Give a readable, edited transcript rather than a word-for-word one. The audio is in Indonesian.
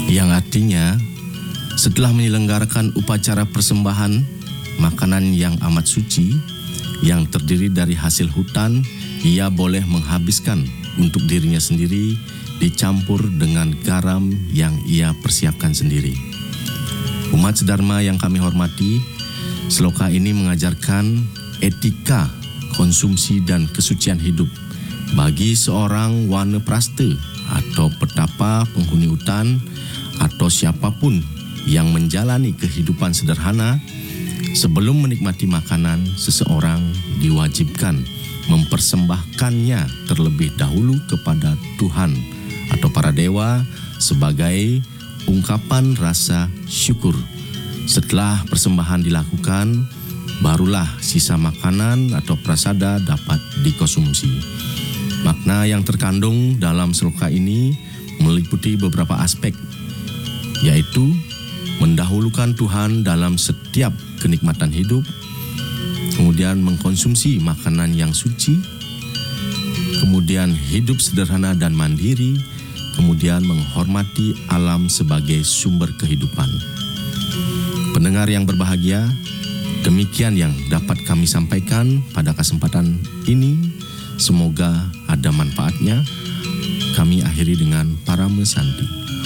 yang artinya setelah menyelenggarakan upacara persembahan makanan yang amat suci yang terdiri dari hasil hutan, ia boleh menghabiskan untuk dirinya sendiri dicampur dengan garam yang ia persiapkan sendiri. Umat sedharma yang kami hormati, sloka ini mengajarkan etika konsumsi dan kesucian hidup bagi seorang wanaprasta atau petapa penghuni hutan atau siapapun yang menjalani kehidupan sederhana. Sebelum menikmati makanan, seseorang diwajibkan mempersembahkannya terlebih dahulu kepada Tuhan atau para dewa sebagai ungkapan rasa syukur. Setelah persembahan dilakukan, barulah sisa makanan atau prasada dapat dikonsumsi. Makna yang terkandung dalam sloka ini meliputi beberapa aspek, yaitu mendahulukan Tuhan dalam setiap kenikmatan hidup, kemudian mengkonsumsi makanan yang suci, kemudian hidup sederhana dan mandiri, kemudian menghormati alam sebagai sumber kehidupan. Pendengar yang berbahagia, demikian yang dapat kami sampaikan pada kesempatan ini. Semoga ada manfaatnya. Kami akhiri dengan Parama Santi.